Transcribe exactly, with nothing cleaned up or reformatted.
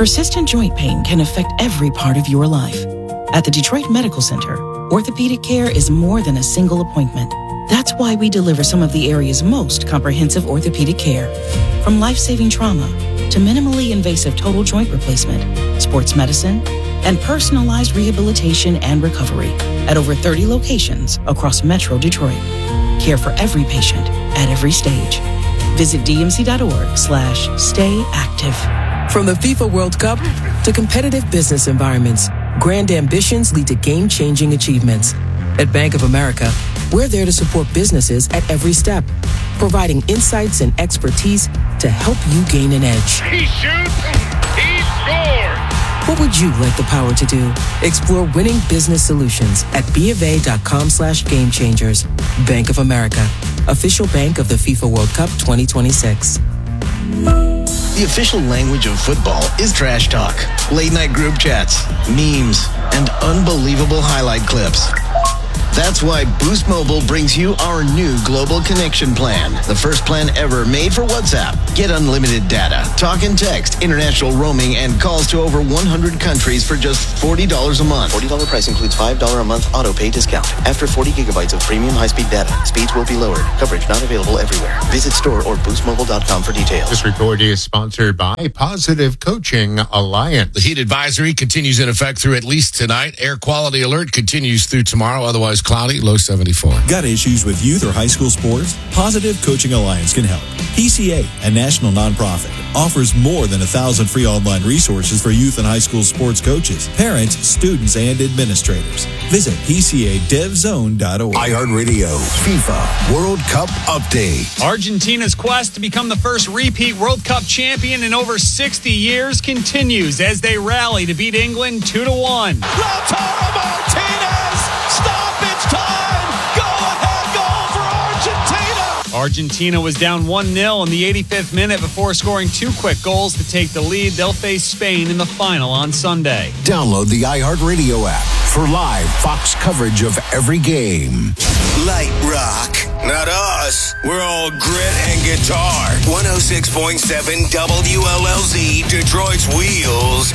Persistent joint pain can affect every part of your life. At the Detroit Medical Center, orthopedic care is more than a single appointment. That's why we deliver some of the area's most comprehensive orthopedic care. From life-saving trauma to minimally invasive total joint replacement, sports medicine, and personalized rehabilitation and recovery at over thirty locations across Metro Detroit. Care for every patient at every stage. Visit dmc.org slash stay active. From the FIFA World Cup to competitive business environments, grand ambitions lead to game-changing achievements. At Bank of America, we're there to support businesses at every step, providing insights and expertise to help you gain an edge. He shoots, he scores! What would you like the power to do? Explore winning business solutions at BofA.com slash game changers. Bank of America, official bank of the FIFA World Cup twenty twenty-six. The official language of football is trash talk, late night group chats, memes, and unbelievable highlight clips. That's why Boost Mobile brings you our new Global Connection Plan, the first plan ever made for WhatsApp. Get unlimited data, talk and text, international roaming, and calls to over one hundred countries for just forty dollars a month. forty dollars price includes five dollars a month auto pay discount. After forty gigabytes of premium high-speed data, speeds will be lowered. Coverage not available everywhere. Visit store or boost mobile dot com for details. This report is sponsored by Positive Coaching Alliance. The heat advisory continues in effect through at least tonight. Air quality alert continues through tomorrow, otherwise cloudy, low seventy-four. Got issues with youth or high school sports? Positive Coaching Alliance can help. P C A, a national nonprofit, offers more than a thousand free online resources for youth and high school sports coaches, parents, students, and administrators. Visit P C A dev zone dot org. iHeartRadio FIFA World Cup Update. Argentina's quest to become the first repeat World Cup champion in over sixty years continues as they rally to beat England two to one. Lautaro Martinez! Stop! It's time! Go ahead goal for Argentina! Argentina was down one nil in the eighty-fifth minute before scoring two quick goals to take the lead. They'll face Spain in the final on Sunday. Download the iHeartRadio app for live Fox coverage of every game. Light rock. Not us. We're all grit and guitar. one oh six point seven W L L Z, Detroit's Wheels.